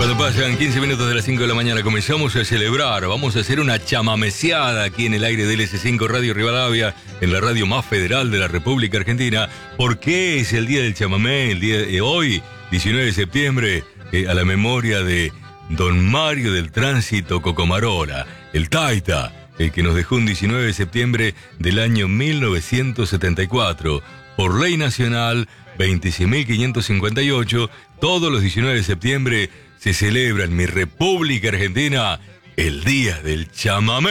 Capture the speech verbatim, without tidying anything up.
Cuando pasan quince minutos de las cinco de la mañana comenzamos a celebrar, vamos a hacer una chamameceada aquí en el aire de L S cinco Radio Rivadavia, en la radio más federal de la República Argentina. ¿Por qué es el día del chamamé? El día de hoy, diecinueve de septiembre, eh, a la memoria de don Mario del Tránsito Cocomarola, el Taita, el que nos dejó un diecinueve de septiembre del año mil novecientos setenta y cuatro. Por ley nacional veintiséis mil quinientos cincuenta y ocho, todos los diecinueve de septiembre se celebra en mi República Argentina el Día del Chamamé.